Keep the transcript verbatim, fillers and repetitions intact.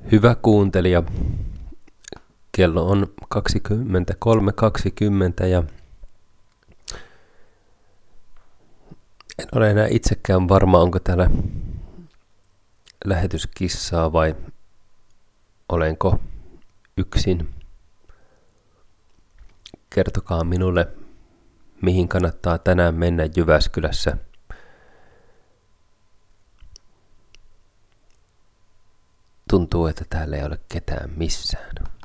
Hyvä kuuntelija, kello on kaksikymmentäkolme kaksikymmentä ja en ole enää itsekään varma, onko täällä lähetyskissaa vai olenko yksin. Kertokaa minulle, mihin kannattaa tänään mennä Jyväskylässä. Tuntuu, että täällä ei ole ketään missään.